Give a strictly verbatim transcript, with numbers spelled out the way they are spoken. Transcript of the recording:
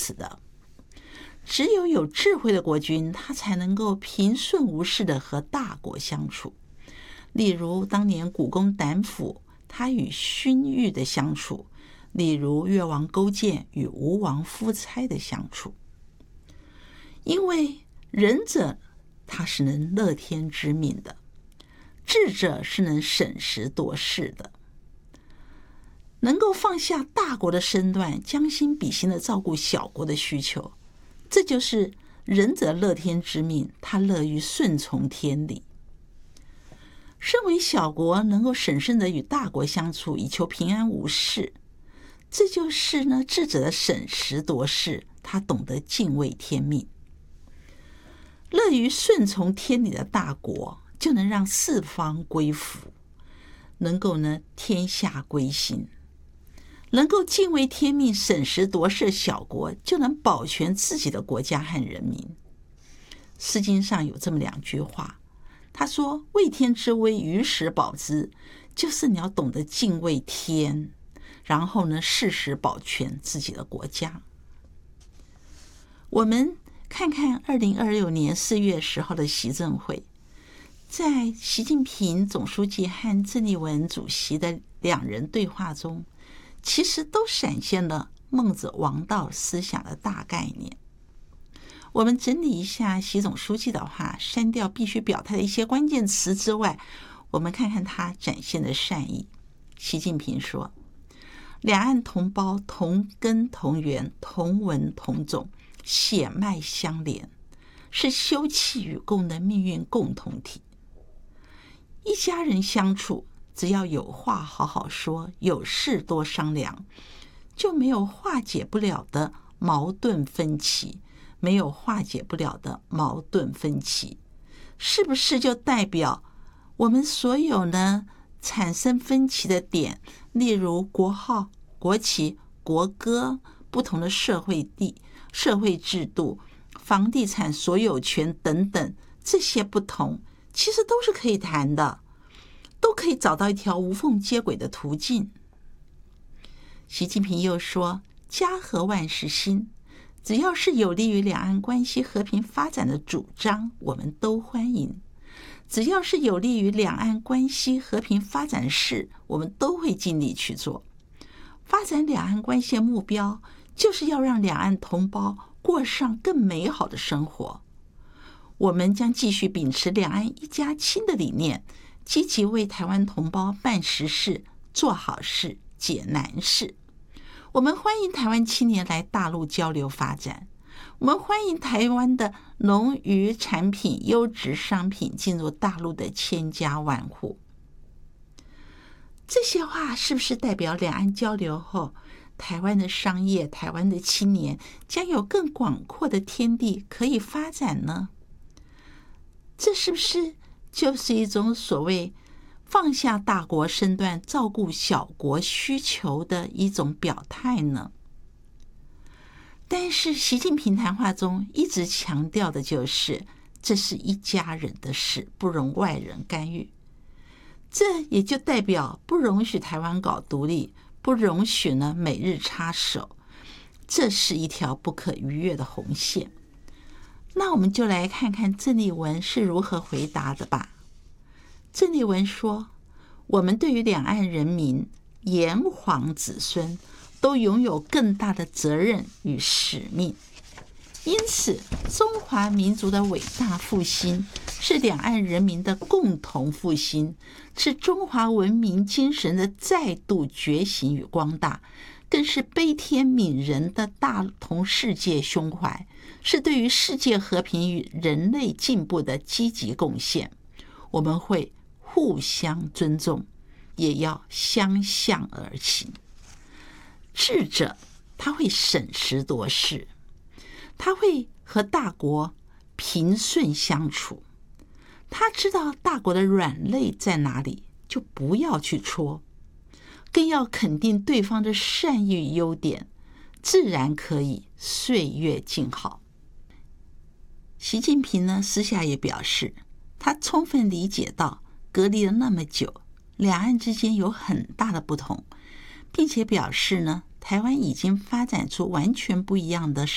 此的。只有有智慧的国君，他才能够平顺无事的和大国相处。例如当年古公胆府他与荀彧的相处，例如越王勾践与吴王夫差的相处。因为仁者他是能乐天知命的，智者是能审时度势的，能够放下大国的身段，将心比心的照顾小国的需求，这就是仁者乐天之命，他乐于顺从天理。身为小国，能够审慎的与大国相处，以求平安无事，这就是呢智者的审时度势，他懂得敬畏天命。乐于顺从天理的大国，就能让四方归服，能够呢天下归心。能够敬畏天命、审时度势的小国，就能保全自己的国家和人民。诗经上有这么两句话，他说畏天之威，于时保之，就是你要懂得敬畏天，然后呢适时保全自己的国家。我们看看二零二六年四月十号的习政会，在习近平总书记和郑丽文主席的两人对话中，其实都闪现了孟子王道思想的大概念。我们整理一下习总书记的话，删掉必须表态的一些关键词之外，我们看看他展现的善意。习近平说，两岸同胞同根同源，同文同种，血脉相连，是休戚与共的命运共同体。一家人相处，只要有话好好说，有事多商量，就没有化解不了的矛盾分歧，没有化解不了的矛盾分歧，是不是就代表我们所有呢产生分歧的点，例如国号、国旗、国歌、不同的社会地、社会制度、房地产所有权等等，这些不同其实都是可以谈的，都可以找到一条无缝接轨的途径。习近平又说，家和万事兴，只要是有利于两岸关系和平发展的主张，我们都欢迎；只要是有利于两岸关系和平发展的事，我们都会尽力去做。发展两岸关系的目标，就是要让两岸同胞过上更美好的生活。我们将继续秉持两岸一家亲的理念，积极为台湾同胞办实事、做好事、解难事。我们欢迎台湾青年来大陆交流发展，我们欢迎台湾的农渔产品、优质商品进入大陆的千家万户。这些话是不是代表两岸交流后，台湾的商业、台湾的青年将有更广阔的天地可以发展呢？这是不是就是一种所谓放下大国身段，照顾小国需求的一种表态呢？但是习近平谈话中一直强调的就是，这是一家人的事，不容外人干预。这也就代表不容许台湾搞独立，不容许呢美日插手，这是一条不可逾越的红线。那我们就来看看郑丽文是如何回答的吧。郑丽文说，我们对于两岸人民、炎黄子孙都拥有更大的责任与使命，因此中华民族的伟大复兴是两岸人民的共同复兴，是中华文明精神的再度觉醒与光大，更是悲天悯人的大同世界胸怀，是对于世界和平与人类进步的积极贡献。我们会互相尊重，也要相向而行。智者他会审时度势，他会和大国平顺相处，他知道大国的软肋在哪里，就不要去戳，更要肯定对方的善意与优点，自然可以岁月静好。习近平呢，私下也表示，他充分理解到隔离了那么久，两岸之间有很大的不同，并且表示呢，台湾已经发展出完全不一样的